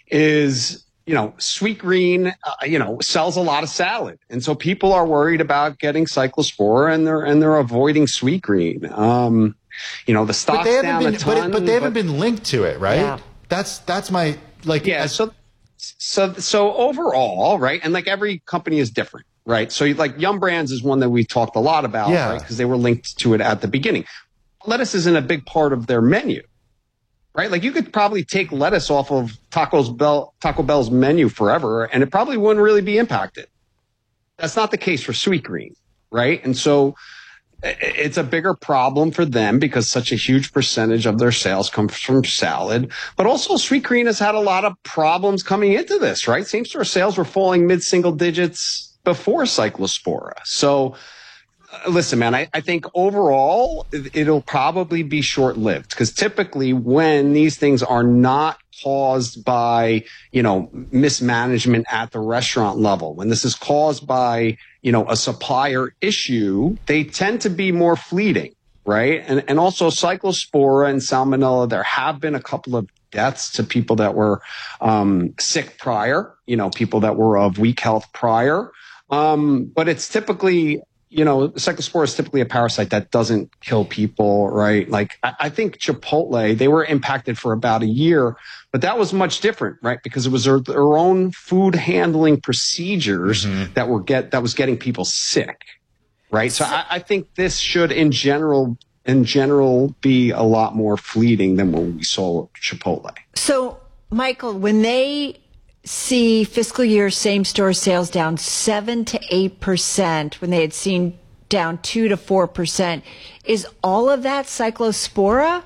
is, you know, Sweetgreen, uh, you know, sells a lot of salad, and so people are worried about getting Cyclospora, and they're and they're avoiding Sweetgreen. Um, You know, the stock's but they haven't down been, a ton. But, but they haven't but, been linked to it, right? Yeah. That's that's my, like... Yeah, as, so, so, so overall, right, and like every company is different, right? So like Yum Brands is one that we talked a lot about, yeah. right, because they were linked to it at the beginning. Lettuce isn't a big part of their menu, right? Like you could probably take lettuce off of Taco's Bell, Taco Bell's menu forever, and it probably wouldn't really be impacted. That's not the case for Sweetgreen, right? And so it's a bigger problem for them because such a huge percentage of their sales comes from salad. But also Sweetgreen has had a lot of problems coming into this, right? Same store sales were falling mid-single digits before Cyclospora. So uh, listen, man, I, I think overall it, it'll probably be short-lived because typically when these things are not caused by, you know, mismanagement at the restaurant level, when this is caused by, you know, a supplier issue, they tend to be more fleeting, right? And and also Cyclospora and Salmonella, there have been a couple of deaths to people that were um, sick prior, you know, people that were of weak health prior. Um, but it's typically, you know, Cyclospora is typically a parasite that doesn't kill people, right? Like I, I think Chipotle, they were impacted for about a year, but that was much different, right? Because it was their, their own food handling procedures mm-hmm. that were get that was getting people sick, right? So I, I think this should, in general, in general, be a lot more fleeting than what we saw with Chipotle. So, Michael, when they see fiscal year same store sales down seven to eight percent, when they had seen down two to four percent, is all of that Cyclospora?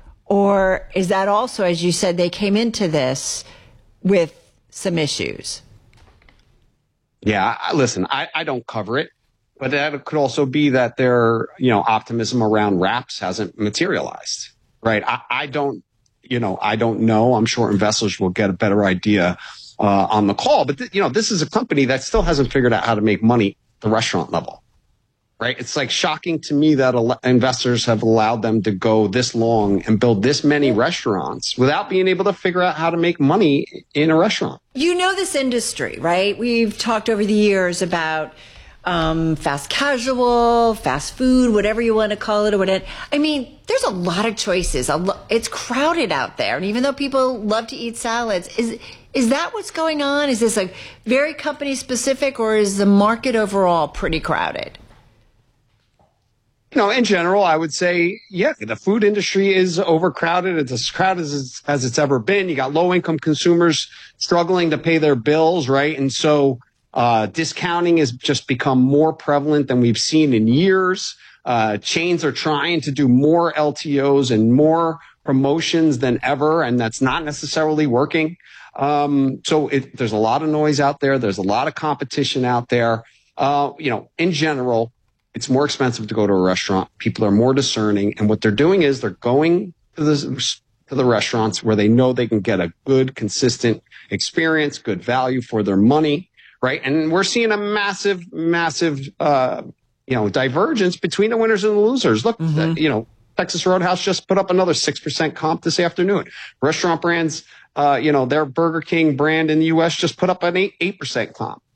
Or is that also, as you said, they came into this with some issues? Yeah, listen, I, I don't cover it, but that could also be that their, you know, optimism around wraps hasn't materialized, right? I, I don't, you know, I don't know. I'm sure investors will get a better idea uh, on the call. But, th- you know, this is a company that still hasn't figured out how to make money at the restaurant level, right? It's like shocking to me that al- investors have allowed them to go this long and build this many restaurants without being able to figure out how to make money in a restaurant. You know this industry, right? We've talked over the years about um, fast casual, fast food, whatever you want to call it or whatever. I mean, there's a lot of choices. A lo- it's crowded out there. And even though people love to eat salads, is is that what's going on? Is this like very company specific, or is the market overall pretty crowded? You know, in general, I would say, yeah, the food industry is overcrowded. It's as crowded as, as it's ever been. You got low income consumers struggling to pay their bills, right? And so uh, discounting has just become more prevalent than we've seen in years. Uh, chains are trying to do more L T Os and more promotions than ever, and that's not necessarily working. Um, so it, there's a lot of noise out there. There's a lot of competition out there. Uh, you know, in general, it's more expensive to go to a restaurant. People are more discerning. And what they're doing is they're going to the, to the restaurants where they know they can get a good, consistent experience, good value for their money, right? And we're seeing a massive, massive, uh, you know, divergence between the winners and the losers. Look, mm-hmm. you know, Texas Roadhouse just put up another six percent comp this afternoon. Restaurant brands, uh, you know, their Burger King brand in the U S just put up an eight, eight percent comp.